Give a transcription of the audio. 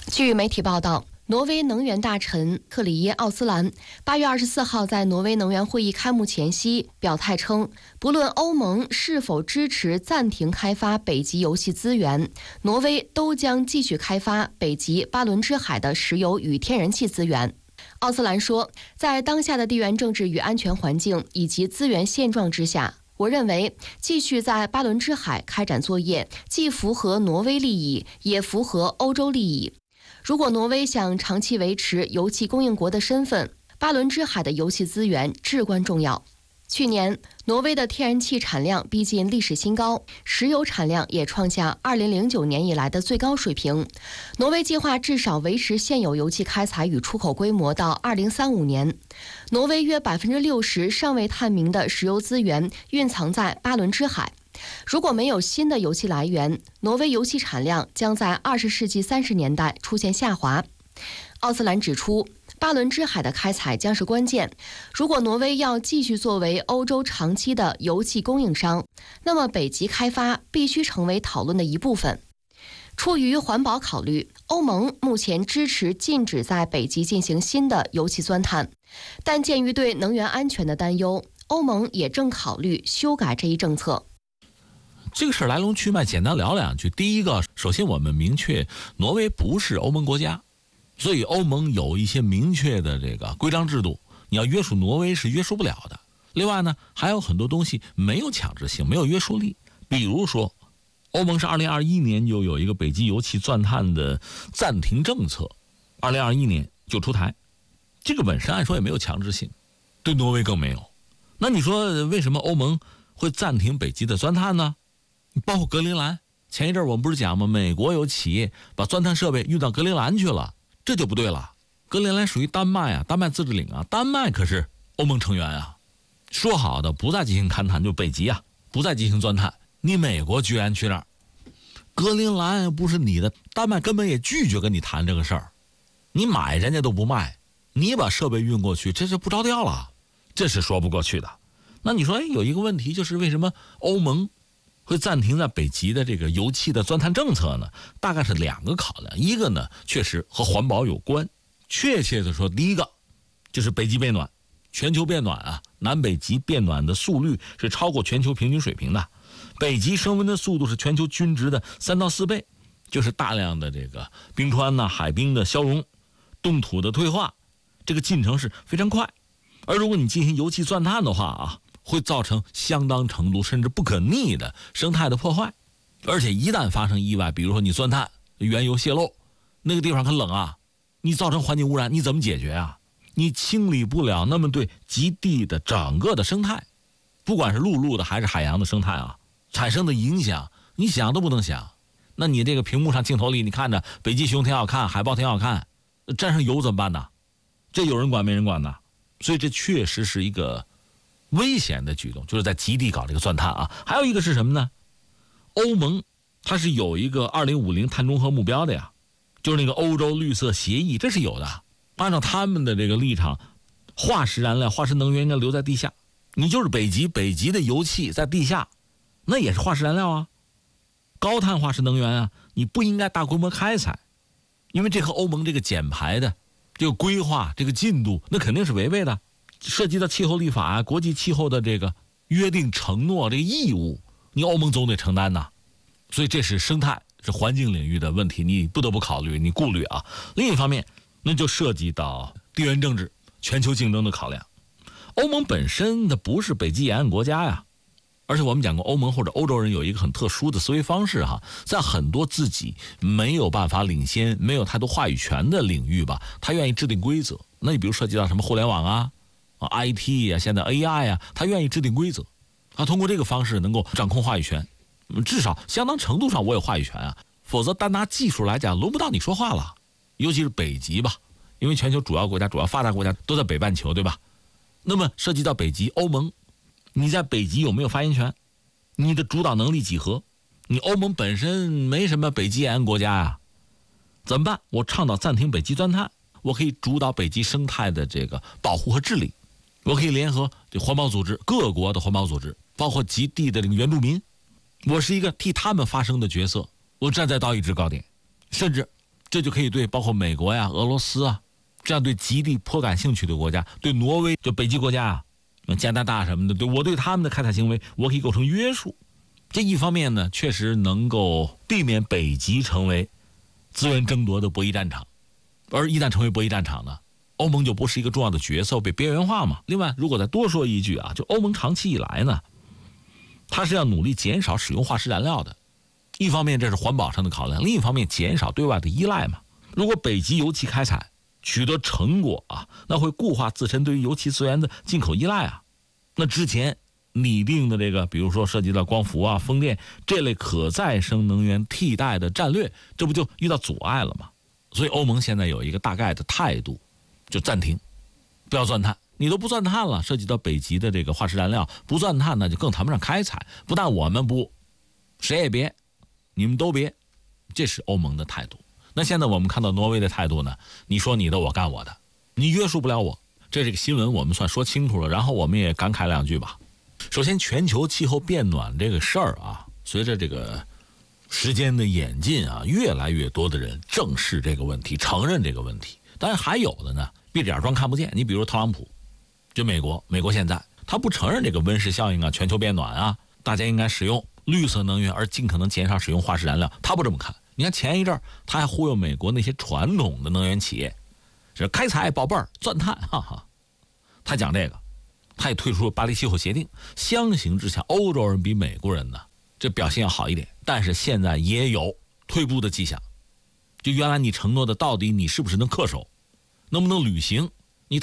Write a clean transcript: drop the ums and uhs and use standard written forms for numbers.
据媒体报道，挪威能源大臣克里耶奥斯兰8月24号在挪威能源会议开幕前夕表态称，不论欧盟是否支持暂停开发北极油气资源，挪威都将继续开发北极巴伦支海的石油与天然气资源。奥斯兰说，在当下的地缘政治与安全环境以及资源现状之下，我认为继续在巴伦支海开展作业，既符合挪威利益，也符合欧洲利益。如果挪威想长期维持油气供应国的身份，巴伦支海的油气资源至关重要。去年，挪威的天然气产量逼近历史新高，石油产量也创下2009年以来的最高水平。挪威计划至少维持现有油气开采与出口规模到2035年。挪威约60%尚未探明的石油资源蕴藏在巴伦支海。如果没有新的油气来源，挪威油气产量将在20世纪30年代出现下滑。奥斯兰指出，巴伦支海的开采将是关键。如果挪威要继续作为欧洲长期的油气供应商，那么北极开发必须成为讨论的一部分。出于环保考虑，欧盟目前支持禁止在北极进行新的油气钻探，但鉴于对能源安全的担忧，欧盟也正考虑修改这一政策。 这个事儿来龙去脉简单聊两句。第一个，首先我们明确，挪威不是欧盟国家，所以欧盟有一些明确的这个规章制度，你要约束挪威是约束不了的。另外呢，还有很多东西没有强制性，没有约束力。比如说，欧盟是2021年就有一个北极油气钻探的暂停政策，2021年就出台，这个本身按说也没有强制性，对挪威更没有。那你说为什么欧盟会暂停北极的钻探呢？包括格陵兰，前一阵我们不是讲吗？美国有企业把钻探设备运到格陵兰去了，这就不对了。格陵兰属于丹麦啊，丹麦自治领啊，丹麦可是欧盟成员啊。说好的不再进行勘探，就北极啊，不再进行钻探，你美国居然去那儿，格陵兰不是你的，丹麦根本也拒绝跟你谈这个事儿，你买人家都不卖，你把设备运过去，这就不着调了，这是说不过去的。那你说，有一个问题就是为什么欧盟会暂停在北极的这个油气的钻探政策呢？大概是2个考量，一个呢确实和环保有关，确切的说，第一个就是北极变暖，全球变暖啊，南北极变暖的速率是超过全球平均水平的，北极升温的速度是全球均值的3到4倍，就是大量的这个冰川呐、海冰的消融、冻土的退化，这个进程是非常快。而如果你进行油气钻探的话啊，会造成相当程度甚至不可逆的生态的破坏，而且一旦发生意外，比如说你钻探原油泄漏，那个地方很冷啊，你造成环境污染，你怎么解决啊？你清理不了，那么对极地的整个的生态，不管是陆路的还是海洋的生态啊，产生的影响，你想都不能想。那你这个屏幕上镜头里，你看着北极熊挺好看，海豹挺好看，沾上油怎么办呢？这有人管没人管呢？所以这确实是一个危险的举动，就是在极地搞这个钻探啊。还有一个是什么呢？欧盟它是有一个2050碳中和目标的呀，就是那个欧洲绿色协议，这是有的。按照他们的这个立场，化石燃料、化石能源应该留在地下。你就是北极的油气在地下，那也是化石燃料啊，高碳化石能源啊，你不应该大规模开采，因为这和欧盟这个减排的这个规划、这个进度，那肯定是违背的。涉及到气候立法啊，国际气候的这个约定承诺这个义务，你欧盟总得承担呐。所以这是生态、是环境领域的问题，你不得不考虑，你顾虑啊。另一方面，那就涉及到地缘政治、全球竞争的考量。欧盟本身它不是北极沿岸国家呀，而且我们讲过，欧盟或者欧洲人有一个很特殊的思维方式哈，在很多自己没有办法领先、没有太多话语权的领域吧，他愿意制定规则。那你比如涉及到什么互联网啊、IT 啊，现在 AI 啊，他愿意制定规则，他通过这个方式能够掌控话语权，至少相当程度上我有话语权啊，否则单拿技术来讲，轮不到你说话了。尤其是北极吧，因为全球主要国家、主要发达国家都在北半球，对吧？那么涉及到北极，欧盟，你在北极有没有发言权？你的主导能力几何？你欧盟本身没什么北极沿岸国家呀，怎么办？我倡导暂停北极钻探，我可以主导北极生态的这个保护和治理，我可以联合这环保组织，各国的环保组织，包括极地的这个原住民，我是一个替他们发声的角色，我站在道义制高点，甚至这就可以对包括美国呀、俄罗斯啊这样对极地颇感兴趣的国家，对挪威就北极国家啊、加拿大什么的，我对他们的开采行为我可以构成约束。这一方面呢，确实能够避免北极成为资源争夺的博弈战场，而一旦成为博弈战场呢，欧盟就不是一个重要的角色，被边缘化嘛。另外，如果再多说一句啊，就欧盟长期以来呢，它是要努力减少使用化石燃料的。一方面这是环保上的考量，另一方面减少对外的依赖嘛。如果北极油气开采取得成果啊，那会固化自身对于油气资源的进口依赖啊。那之前拟定的这个，比如说涉及到光伏啊、风电这类可再生能源替代的战略，这不就遇到阻碍了吗？所以欧盟现在有一个大概的态度，就暂停，不要钻探。你都不钻探了，涉及到北极的这个化石燃料，不钻探那就更谈不上开采。不但我们不，谁也别，你们都别，这是欧盟的态度。那现在我们看到挪威的态度呢，你说你的，我干我的，你约束不了我。这个新闻我们算说清楚了，然后我们也感慨两句吧。首先，全球气候变暖这个事儿啊，随着这个时间的演进啊，越来越多的人正视这个问题，承认这个问题。但是还有的呢，闭着眼装看不见。你比如特朗普，就美国现在他不承认这个温室效应啊、全球变暖啊，大家应该使用绿色能源，而尽可能减少使用化石燃料。他不这么看。你看前一阵他还忽悠美国那些传统的能源企业，是开采宝贝儿、钻碳，哈哈。他讲这个，他也退出了巴黎气候协定。相形之下，欧洲人比美国人呢，这表现要好一点，但是现在也有退步的迹象。就原来你承诺的，到底你是不是能恪守，能不能履行？